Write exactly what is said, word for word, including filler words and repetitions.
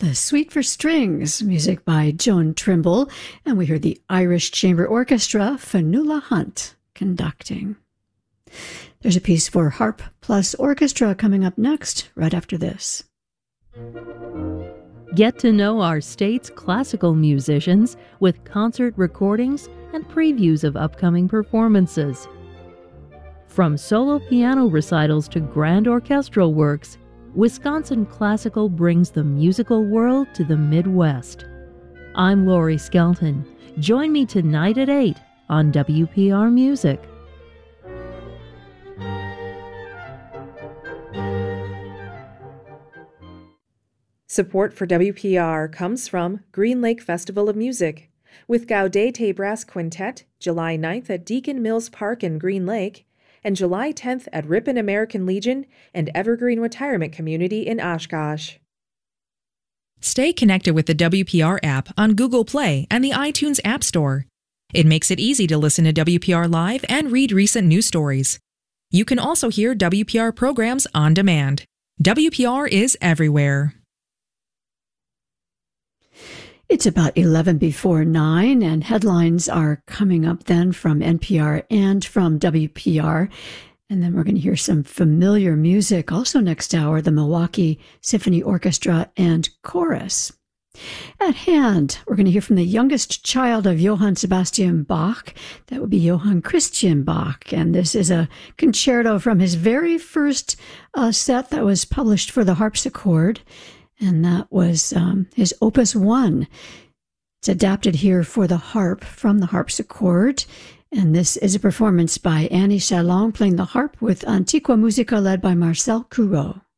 The Suite for Strings, music by Joan Trimble, and we heard the Irish Chamber Orchestra, Fionnuala Hunt, conducting. There's a piece for harp plus orchestra coming up next, right after this. Get to know our state's classical musicians with concert recordings and previews of upcoming performances. From solo piano recitals to grand orchestral works, Wisconsin Classical brings the musical world to the Midwest. I'm Lori Skelton. Join me tonight at eight on W P R Music. Support for W P R comes from Green Lake Festival of Music, with Gaudete Brass Quintet, July ninth at Deacon Mills Park in Green Lake, and July tenth at Ripon American Legion and Evergreen Retirement Community in Oshkosh. Stay connected with the W P R app on Google Play and the iTunes App Store. It makes it easy to listen to W P R Live and read recent news stories. You can also hear W P R programs on demand. W P R is everywhere. It's about eleven before nine, and headlines are coming up then from N P R and from W P R. And then we're going to hear some familiar music. Also next hour, the Milwaukee Symphony Orchestra and Chorus. At hand, we're going to hear from the youngest child of Johann Sebastian Bach. That would be Johann Christian Bach. And this is a concerto from his very first uh, set that was published for the harpsichord. And that was um, his Opus One. It's adapted here for the harp from the harpsichord. And this is a performance by Annie Chalon playing the harp with Antiqua Musica led by Marcel Courreau.